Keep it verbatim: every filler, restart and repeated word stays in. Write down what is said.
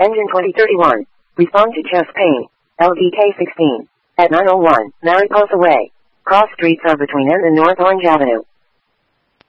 Engine twenty thirty-one. Respond to chest pain. L D K sixteen. At nine oh one, Mariposa Way. Cross streets are between M and North Orange Avenue.